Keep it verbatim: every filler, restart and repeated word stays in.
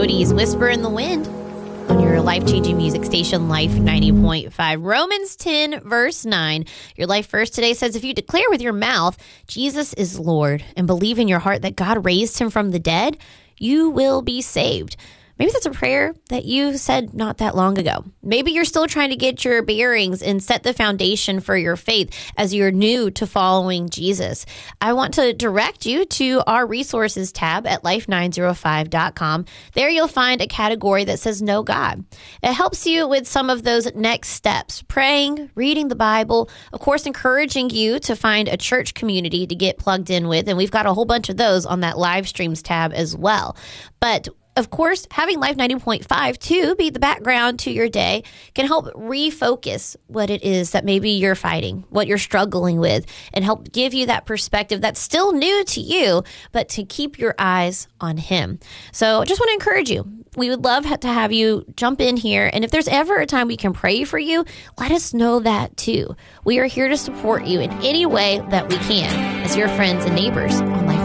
Coyotes, Whisper in the Wind on your life-changing music station, Life ninety point five. Romans ten, verse nine. Your life verse today says, if you declare with your mouth, Jesus is Lord, and believe in your heart that God raised him from the dead, you will be saved. Maybe that's a prayer that you said not that long ago. Maybe you're still trying to get your bearings and set the foundation for your faith as you're new to following Jesus. I want to direct you to our resources tab at life nine oh five dot com. There you'll find a category that says Know God. It helps you with some of those next steps, praying, reading the Bible, of course, encouraging you to find a church community to get plugged in with. And we've got a whole bunch of those on that live streams tab as well. But of course, having Life ninety point five to be the background to your day can help refocus what it is that maybe you're fighting, what you're struggling with, and help give you that perspective that's still new to you, but to keep your eyes on him. So I just want to encourage you. We would love to have you jump in here. And if there's ever a time we can pray for you, let us know that too. We are here to support you in any way that we can as your friends and neighbors on Life